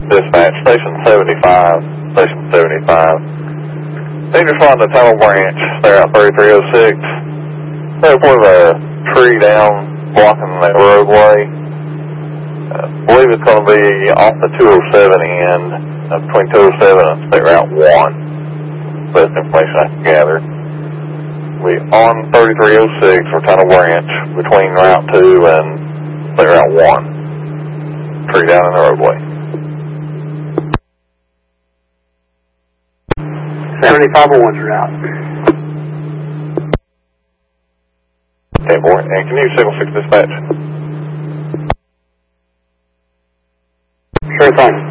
Dispatch, Station 75. Station 75. They just found the tunnel branch. They're at 3306. They put a tree down blocking the roadway. I believe it's going to be off the 207 end, between 207 and State Route 1. Best information I can gather. We on 3306 for tunnel branch between Route 2 and State Route 1. Tree down in the roadway. 7501's route. Okay, boy. And can you signal 6 dispatch? Sure thing.